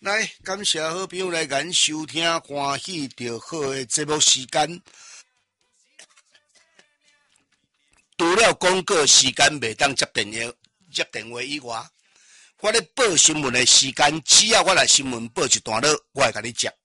来，感谢好朋友来咱收听欢喜着好的节目时间。除了广告时间袂当接电话以外，我咧报新闻的时间，只要我来新闻报一段落，我会甲你接。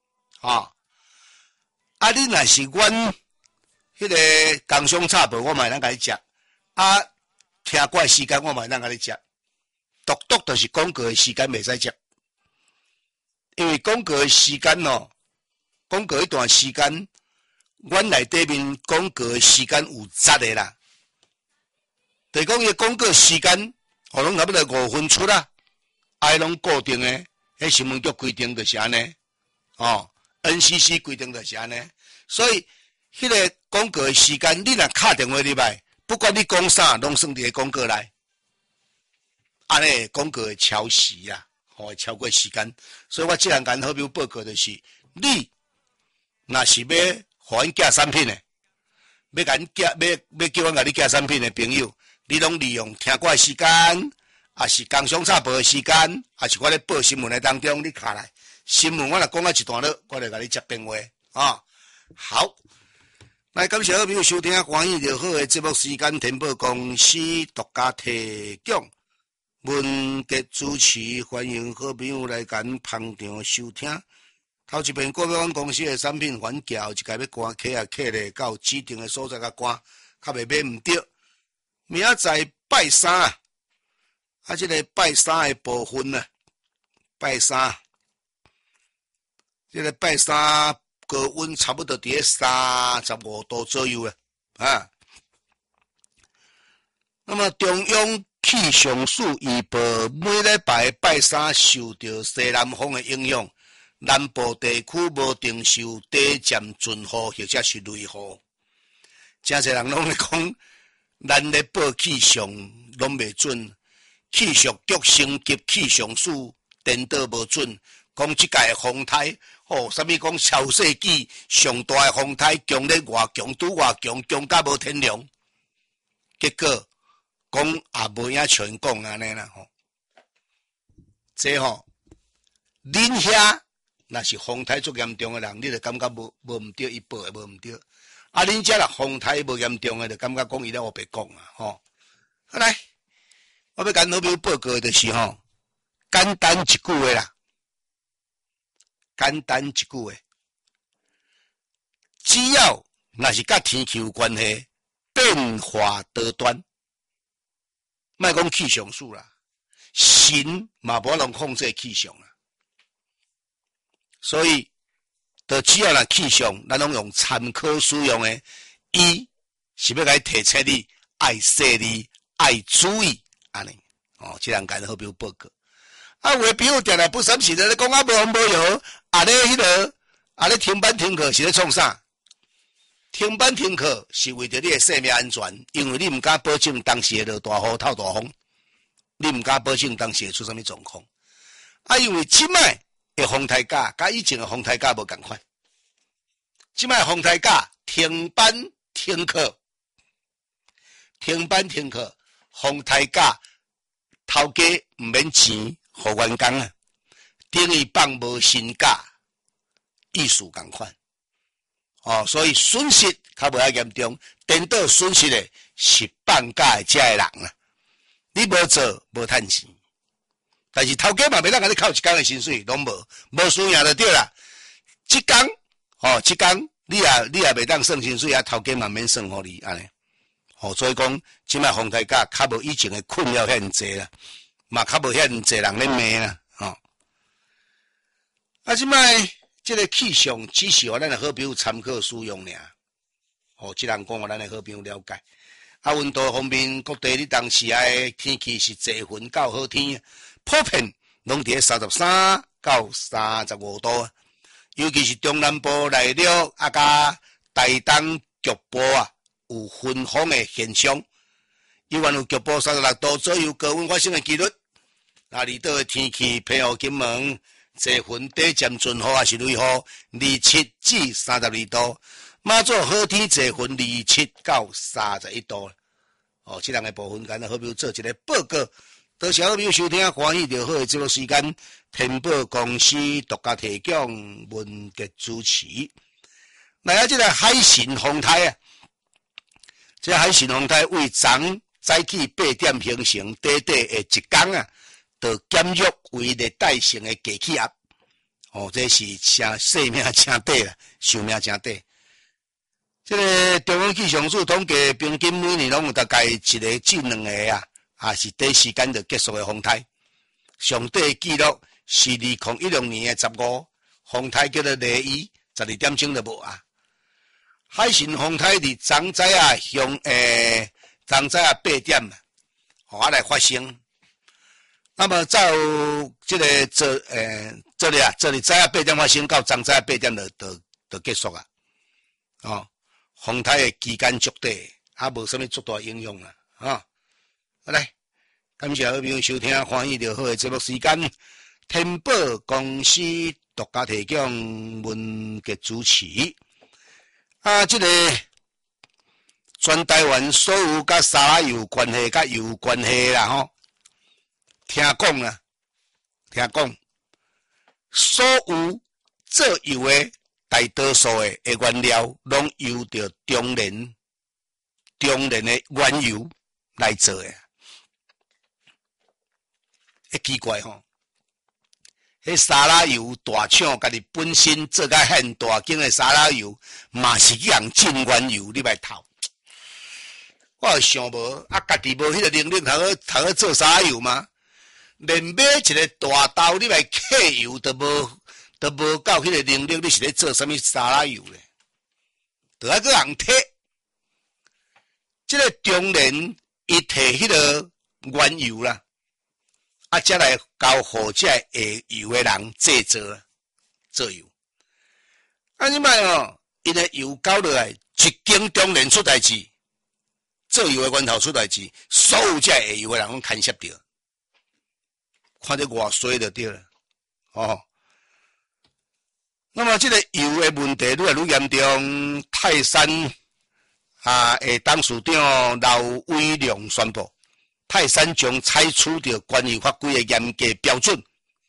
你若是阮迄个工商插报，我嘛会当甲你接。听歌的时间，我嘛会当甲你接。独就是广告的时间袂使接，因为广告的时间广告一段时间，阮内底面广告的时间有10个啦。就是讲伊广告时间，拢差不多5分出啦，拢固定的，迄新闻局规定就是安尼，NCC 规定就是安尼，所以迄个广告的时间，你若敲电话入来，不管你讲啥，拢算伫个广告内。安尼广告会超时啊，会超过时间，所以我即两间好比报告就是，你若是要互阮寄产品的，要甲寄要叫阮甲你寄产品的朋友，你拢利用听歌的时间，也是工商插报的时间，也是我咧报新闻的当中，你卡来新闻，我若讲到一段落，我就甲你接电话好，来感谢好朋友收听欢喜就好的节目时间，天宝公司独家提供。文杰主持，欢迎好朋友来咱捧场收听。头一遍购买阮公司的产品，反叫一家要赶客咧，到指定的所在甲赶，较袂买毋着。明仔载拜三这个拜三的部分拜三，这个拜三高温差不多伫咧35度左右那么中央气象署预报，每礼拜拜三受到西南风的影响，南部地区无定受短暂阵雨或者是雷雨。真侪人拢咧讲，咱咧报气象拢袂准，气象局升级气象署颠倒无准，讲即届风台啥物讲超世纪上大的风台，强烈偌强，拄偌强，强甲无天良，结果。讲也无影像讲安尼啦这恁遐若是风台足严重的人，你就感觉无毋对，伊报的无毋对。恁遮若风台无严重的，就感觉讲伊咧黑白讲好来，我要甲好朋友报告的就是简单一句话啦，简单一句话，只要若是甲天气有关系，变化多端。莫讲气象署啦，神嘛无能控制气象啦，所以，就只要若气象，咱拢用参考使用的，伊是要甲伊提醒你，爱说你，爱注意，安尼这两间好比如报告。有的朋友定来不三时的咧讲无风无雨，咧迄个咧停班停课是咧创啥？停班停课是为着你的生命安全，因为你毋敢保证当时会落大雨透大风，你毋敢保证当时会出什么状况。因为即摆的风台假，甲以前的风台假无共款。即摆风台假停班停课，停班停课，风台假头家毋免钱，互员工等于放无薪假，意思共款。所以损失较无遐严重，颠倒损失的是放假的遮个人你无做无趁钱，但是头家嘛袂当甲你扣一工的薪水，拢无输赢就对啦。即工即工你也袂当算薪水，头家嘛免算互你安尼。所以讲即摆风台假较无以前的困扰遐济啦，嘛较无遐济人咧骂啦即摆。这个气象只是互咱的好朋友参考使用尔，即人讲互咱的好朋友了解。温度方面，各地你当时的天气是侪云到好天，普遍拢伫33到35度，尤其是中南部来了甲台东局部有分风的现象，依然有局部36度左右高温发生的几率。离岛的天气偏向金门。侪云短暂阵雨也是雷雨，27至32度。马祖好天侪云27到31度。即两个部分，敢若好比做一个报告， 多谢各位收听欢喜就好的节目时间，天宝公司独家提供，文杰主持。来啊，这个海神风台啊，这海神风台为昨早起8点形成，短短的一天啊，就减弱为热带性的低气压。哦，这是真生命真短啦，寿命真短。这个中央气象署统计，平均每年拢有大概1个至2个啊，也是短时间就结束的风台。上短记录是2016年的15，风台叫做雷伊，12点钟就无啊。海神风台伫昨早啊昨早啊8点啊，互来发生。那么照这个这里早啊8点发生，到昨早8点就结束啊。哦，风台的期间足短，也无啥物足大影响啦。好来，感谢各位朋友收听欢喜就好的节目时间，天宝公司独家提供，文杰主持。啊，这个全台湾所有甲沙拉油关系、甲油关系啦吼，听讲，所有做油的大多数的原料，拢由着中联的原油来做的。奇怪吼，迄沙拉油大厂家己本身做甲很大间的沙拉油，嘛是去人进原油你来偷。我想无啊，家己无迄个能力头去做沙拉油吗？连买一个大刀你来客油都无够迄个能力，你是咧做啥物沙拉油咧？都要个人摕。这个中联伊摕迄个原油啦。啊，才来交互这下油的人制做油。啊，你卖哦，因的油交落来，一经中联出代志，做油的源头出代志，所有这下油的人拢牵涉着，看得偌衰就对了。哦，那么这个油的问题愈来愈严重，泰山啊，董事长刘伟亮宣布。泰山将采取着关于法规的严格标准，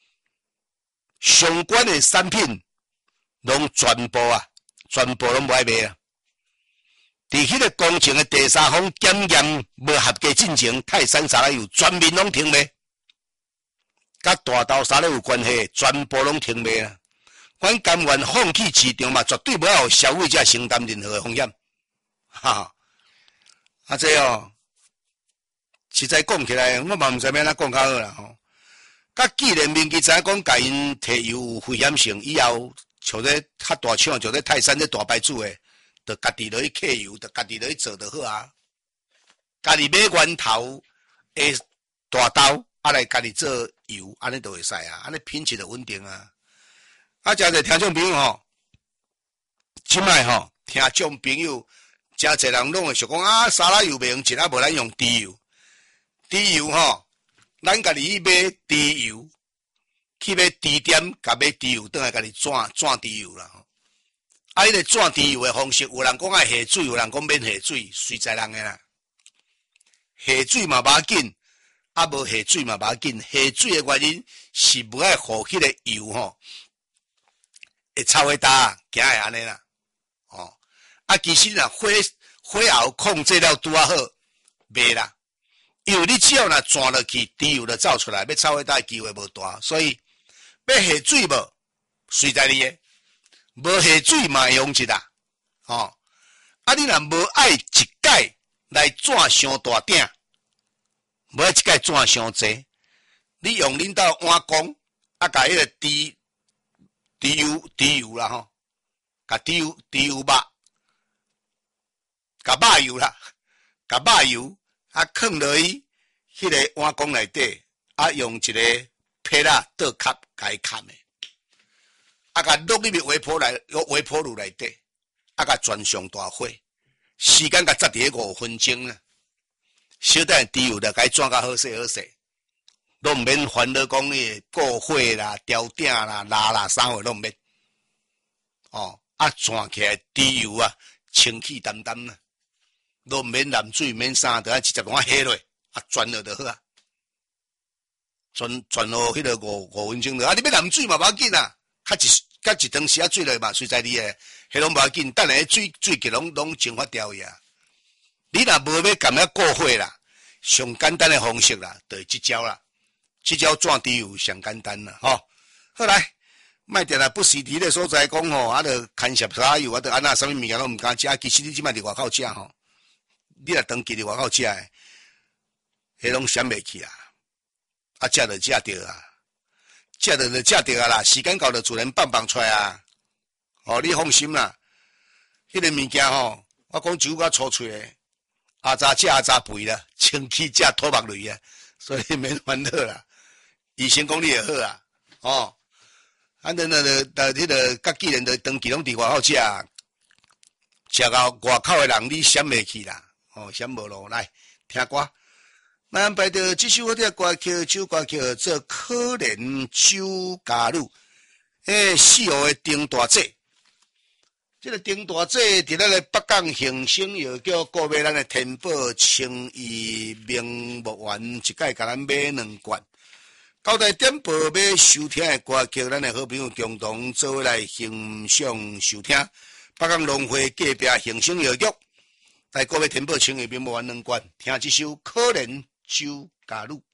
相关的产品拢全部拢无爱卖啊！伫迄个工程的第三方检验无合格进前，泰山沙拉油全面拢停卖，甲大豆沙拉有关系，全部拢停卖啊！阮甘愿放弃市场嘛，绝对无要消费者承担任何的风险，哈！啊，这哦。实在讲起来，我嘛毋知要安怎讲较好啦吼。甲既然民间知影讲，甲因摕油有危险性，以后像咧较大厂，像咧泰山咧大牌子诶，就家己落去客油，就家己落去做就好啊。家己买源头诶大豆，啊来家己做油，安尼就会使啊，安尼品质就稳定啊。啊，诚侪听众朋友吼，即摆吼，听众朋友诚侪人拢会想讲啊，沙拉油袂用食啊，无咱用猪油。猪油吼，咱家己去买猪油，去买猪店，甲买猪油，倒来家己转猪油啦。啊，迄个转猪油的方式，有人讲爱下水，有人讲免下水，随在人的啦。下水嘛无要紧，啊无下水嘛无要紧。下水的原因是无爱互迄个油吼，会臭会焦，惊会安尼啦。哦，啊其实若火候控制了拄啊好，袂啦。因为你只要若转落去，猪油就走出来，要臭火焦的机会无大，所以要下水无，随在你诶，无下水嘛会用一啦，哦，啊你若无爱一盖来转伤大鼎，无爱一盖转伤济，你用恁兜碗公啊，甲迄个猪油啦吼，甲猪油肉，甲肉油啦，甲肉油。啊，放落去迄个碗公内底，啊，用一个撇仔倒壳甲伊盖诶，啊，甲落入去微波炉内底，啊，甲转上大火，时间甲设伫5分钟啊，小等猪油就甲伊转甲好势好势，拢毋免烦恼讲你过火啦、掉鼎啦、拉啦啥货拢毋免，哦，啊，转起来猪油啊，清气淡淡啦。都免淋水，免啥，就直接往下落，啊转了就好啊。 转落迄个五分钟了啊！你要淋水嘛，无要紧啊，较一汤时啊水落嘛，随在你诶，迄拢无要紧，等下水气拢蒸发掉去啊。你若无要干遐过火啦，上简单诶方式啦，就是即招啦，即招怎滴有上简单啦，吼。好来，卖定来不时伫个所在讲吼，啊，着牵涉啥油，啊，着安那啥物物件拢毋敢食，其实你即摆伫外口食吼，你若长期伫外口食诶，迄拢闪袂去啊。啊，食着食着啊，食着就食着啊啦，时間到就自然放出來啊。哦，你放心啦，迄個物件吼，我講酒我粗脆誒，阿早食阿早肥啦，清氣食土木類啊，所以免煩惱啦。醫生講你會好啊，哦，反正迄個甲既然就長期攏佇外口食到外口誒人你閃袂去啦，哦，閃無路來聽歌。咱安排着即首好聽歌曲，首歌曲做《可憐酒家女》。四號的丁大姐，這個丁大姐佇咱個北港恒星藥局購買咱的天寶清怡明目丸，一擺甲咱買2罐。交代點播要收聽的歌曲，咱的好朋友共同做伙來欣賞收聽。北港農會隔壁恒星藥局來購買天寶清怡明目丸2罐，聽這首《可憐酒家女》。